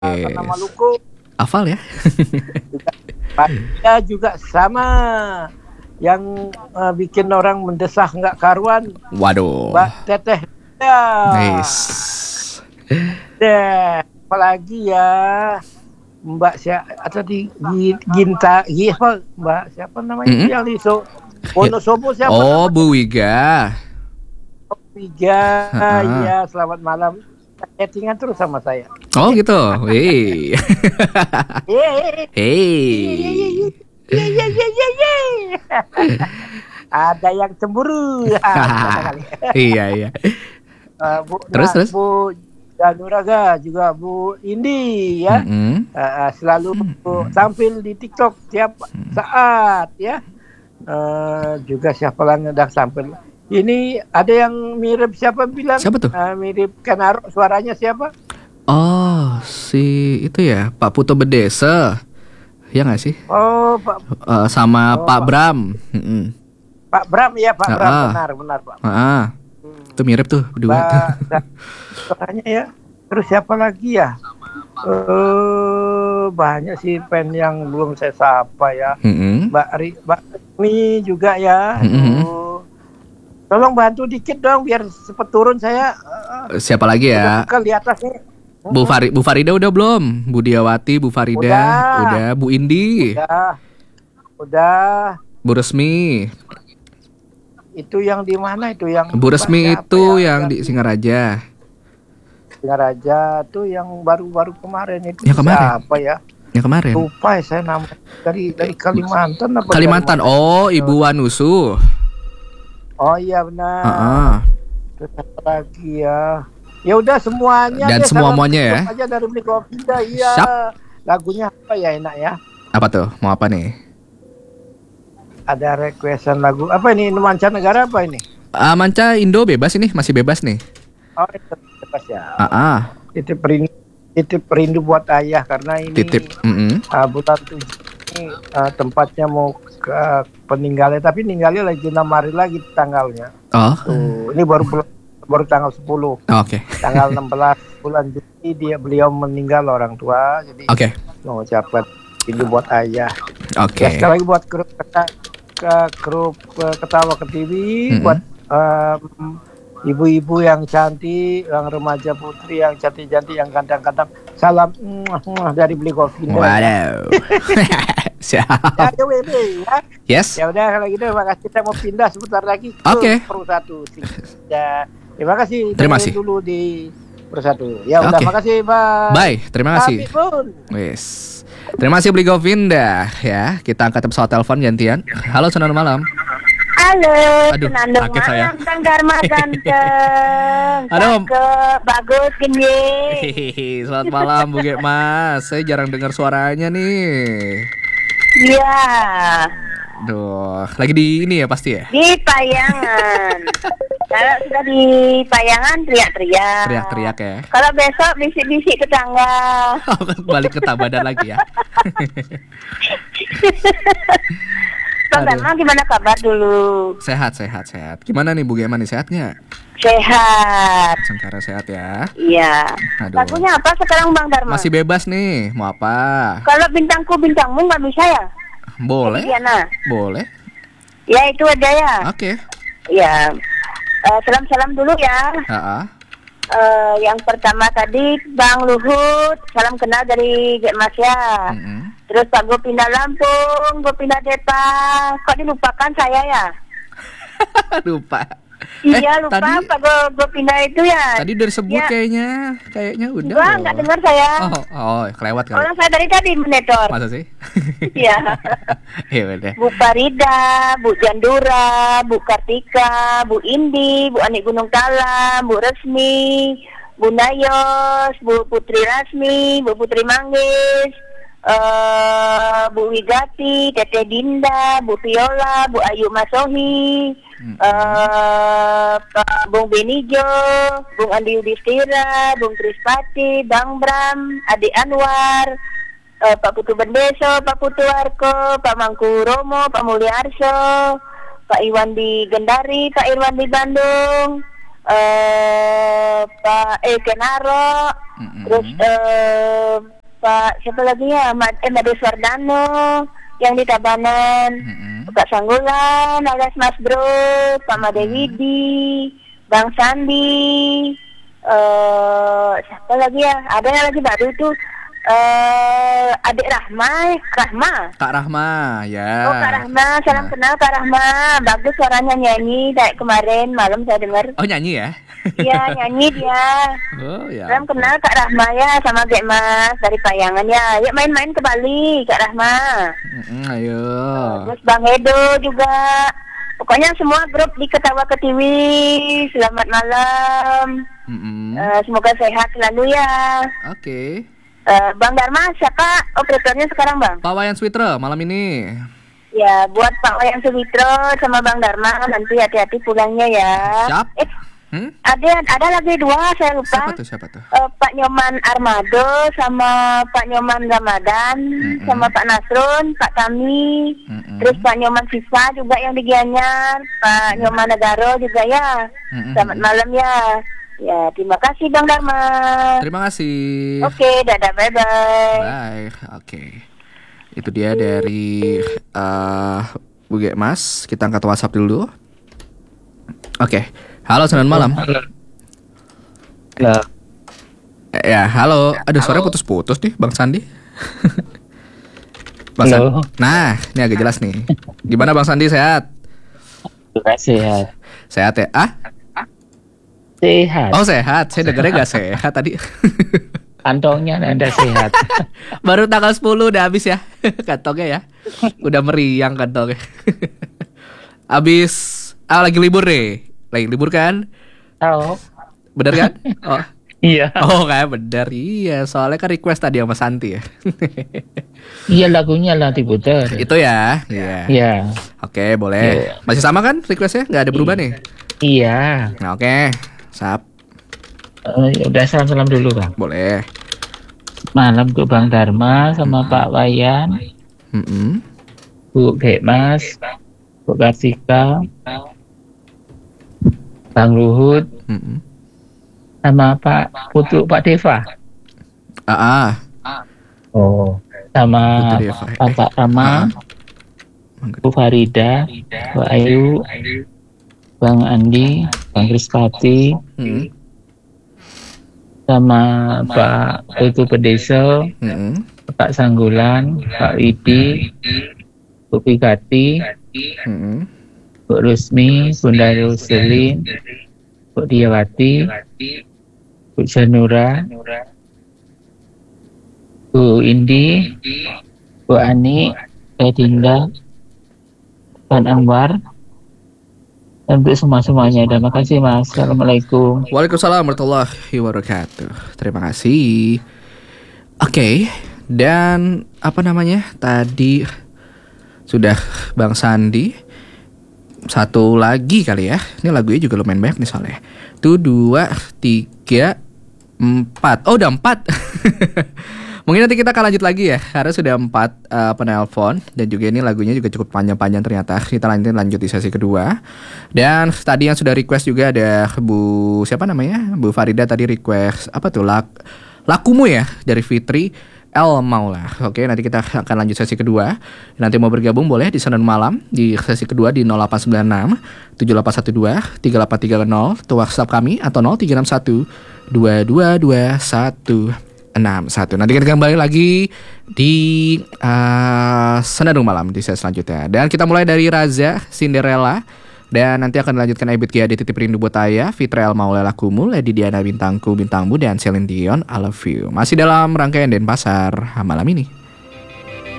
Karena Maluku Hafal ya? juga, juga sama yang bikin orang mendesah nggak karuan. Waduh. Mbak Teteh. Ya. Nice. Deh, apalagi ya Mbak siapa atau Ginta, apa Mbak siapa namanya yang di Wonosobo siapa? Oh, Bu Wiga. Wiga, ya selamat malam. Chattingan terus sama saya. Oh gitu. Wih. Hey. Ada yang cemburu. Iya. Terus. Bu Januraga juga Bu Indi ya. Selalu tampil di TikTok tiap saat ya. Juga siapa lagi udah tampil. Ini ada yang mirip siapa bilang? Siapa tuh? Mirip Kenaro, suaranya siapa? Oh, si itu ya, Pak Putu Bedese. Ya nggak sih? Oh, Pak. Sama Pak Bram. Pak Bram ya, Pak Bram, benar Pak. Itu mirip tuh berdua. Suaranya ya. Terus siapa lagi ya? Banyak sih pen yang belum saya sapa ya. Mbak Rini juga ya. Tolong bantu dikit dong biar cepet turun saya. Siapa lagi ya? Bukan di atas nih. Bu Farida udah belum? Bu Diawati, Bu Farida, udah. Bu Indi. Udah. Bu Resmi. Itu yang di mana itu yang? Bu Resmi itu yang di Singaraja. Singaraja tuh yang baru-baru kemarin itu. Yang kemarin. Siapa ya? Yang kemarin. Lupa ya saya nama dari Kalimantan apa? Kalimantan. Oh, Ibu Wanusu. Oh iya benar. Terus apa lagi ya? Ya udah semuanya. Dan semuanya ya. Aja dari Beli Kopinya, iya. Siap. Lagunya apa ya enak ya? Apa tuh? Mau apa nih? Ada requestan lagu apa ini? Mancanegara apa ini? Manca Indo bebas ini, masih bebas nih. Oh itu bebas ya. Titip rindu buat ayah karena ini. Titip. Bulan 7 ini tempatnya mau ke peninggalnya, tapi ninggalnya lagi 6 hari lagi tanggalnya. Ini baru tanggal 10. Oke. Tanggal 16 bulan Juni beliau meninggal orang tua, jadi mau ucapkan rindu buat ayah. Oke. Sekali lagi buat grup Ketawa ke TV, buat ibu-ibu yang cantik, yang remaja putri yang cantik-cantik, yang ganteng-ganteng. Salam dari Beli Kopi. Waduh. Siap. Ya. Yes. Ya udah kalau gitu makasih, saya mau pindah sebentar lagi ke Persatu. Ya, terima kasih. Terima kasih dulu di Persatu. Ya udah, makasih, Bye. Bye, terima kasih. Wes. Terima kasih Beli Govinda ya. Kita angkat pesawat telepon gantian. Halo, selamat malam. Halo, Senandung malam, Kang Dharma ganteng. Aduh, bagus gini. Selamat malam Bu Mas. Saya jarang dengar suaranya nih. Iya. Duh, lagi di ini ya pasti ya? Di Payangan. Kalau sudah di Payangan teriak-teriak. Teriak-teriak ya. Kalau besok bisik-bisik tetangga. Balik ke Tabadan lagi ya. Bang Dharma gimana kabar dulu? Sehat. Gimana nih Bu Geman nih, sehat nggak? Sehat. Sengkara sehat ya. Iya. Lagunya apa sekarang Bang Dharma? Masih bebas nih, mau apa? Kalau bintangku bintangmu nggak bisa ya? Boleh. Boleh. Ya itu ada ya. Oke. Ya. Salam-salam dulu ya. Yang pertama tadi Bang Luhut, salam kenal dari Gek Mas ya. Terus Pak gue pindah Lampung, gue pindah Depok. Kok dilupakan saya ya? Lupa. Iya lupa tadi, Pak gue pindah itu ya. Tadi udah disebut ya. Kayaknya udah. Enggak, nggak dengar saya. Kelewat kali. Orang saya tadi menetor. Masa sih? Iya. Iya udah. Bu Farida, Bu Jandura, Bu Kartika, Bu Indi, Bu Ani Gunung Talam, Bu Resmi, Bu Nayos, Bu Putri Rasmi, Bu Putri Manggis, Bu Wigati, Teteh Dinda, Bu Viola, Bu Ayu Masohi, Pak Bung Benijo, Bung Andi Yudhistira, Bung Trispati, Bang Bram, Ade Anwar, Pak Putu Bendeso, Pak Putu Warko, Pak Mangku Romo, Pak Mulyarso, Pak Iwan di Gendari, Pak Irwan di Bandung, Pak Kenaro, terus Pak siapa lagi ya, Made Swardano yang di Tabanan, Pak Sanggulan, alias Mas Bro, Pak Made Widi, Bang Sandi, siapa lagi ya? Ada yang lagi baru itu adik Rahma. Kak Rahma, ya. Oh, Kak Rahma, salam kenal Kak Rahma. Bagus suaranya nyanyi kayak kemarin malam saya dengar. Oh, nyanyi ya? Iya, nyanyi dia. Oh, ya. Salam kenal Kak Rahma ya sama Gek Mas dari Payangan ya. Yuk main-main ke Bali, Kak Rahma. Ayo. Terus Bang Edo juga. Pokoknya semua grup di Ketawa ke TV. Selamat malam. Semoga sehat selalu ya. Oke. Bang Dharma, siapa operatornya sekarang, Bang? Pak Wayan Switra malam ini. Ya, buat Pak Wayan Switra sama Bang Dharma nanti hati-hati pulangnya ya. Siap. Ada lagi 2 saya lupa. Siapa tuh? Pak Nyoman Armado sama Pak Nyoman Ramadan sama Pak Nasrun, Pak Tami, terus Pak Nyoman Siva juga yang di Gianyar, Pak Nyoman Negaro juga ya. Selamat malam ya. Ya, terima kasih Bang Dharma. Terima kasih. Oke, dadah, bye-bye. Bye, oke. Itu dia dari Bu Gek Mas. Kita angkat WhatsApp dulu. Oke. Halo, selamat malam. Ya, halo. Aduh, suara putus-putus nih Bang Sandi. Bang Sandi. Nah, ini agak jelas nih. Gimana Bang Sandi, sehat? Sehat. Sehat ya? Sehat. Oh, sehat. Saya dengarnya gak sehat tadi. Kantongnya Anda sehat. Baru tanggal 10 udah habis ya kantongnya ya. Udah meriang kantongnya. Habis lagi libur nih. Lagi libur kan? Tahu. Bener kan? Oh. Iya. Oh, kayak bener. Iya, soalnya kan request tadi sama Santi ya. Iya, lagunya lah diputar. Itu ya. Iya. Iya. Oke, boleh. Masih sama kan requestnya? Nggak ada berubah nih? Iya. Nah, oke. Sap. Udah salam-salam dulu Bang. Boleh. Malam ke Bang Dharma sama Pak Wayan, Bu Gek Mas, Bu Kartika, Bang Luhut, sama Pak Putu, Pak Deva. Oh, sama Pak Rama, Bu Farida, Bu Ayu, Bang Andi, Bang Krispati, sama Pak Putu Pedesel, Pak Sanggulan, Pak Widi, Bu Pikati, Bu Rusmi, Bunda Roselin, Bu Diawati, Bu Janura, Bu Indi, Bu Ani, Dinda, Pan Anwar, untuk semuanya. Terima kasih Mas. Assalamualaikum. Waalaikumsalam warahmatullahi wabarakatuh. Terima kasih. Oke. Dan apa namanya? Tadi sudah Bang Sandi. Satu lagi kali ya. Ini lagunya juga lumayan banyak nih soalnya. 1, 2, 3, 4. Oh, udah 4. Mungkin nanti kita akan lanjut lagi ya, karena sudah 4 penelpon. Dan juga ini lagunya juga cukup panjang-panjang ternyata. Kita lanjut di sesi kedua. Dan tadi yang sudah request juga ada Bu, siapa namanya? Bu Farida tadi request, apa tuh, Lakumu ya, dari Fitri El Maula. Oke, nanti kita akan lanjut sesi kedua. Nanti mau bergabung boleh di Senin malam di sesi kedua di 0896 7812 3830 itu WhatsApp kami, atau 0361 2221 61. Nanti kita kembali lagi di Senandung Malam di sesi selanjutnya. Dan kita mulai dari Raza Cinderella. Dan nanti akan dilanjutkan Ebit Gia di Titip Rindu Buat Ayah, Fitra El Maula Lakumu, Lady Diana Bintangku Bintangmu, dan Celine Dion I Love You. Masih dalam rangkaian Denpasar malam ini.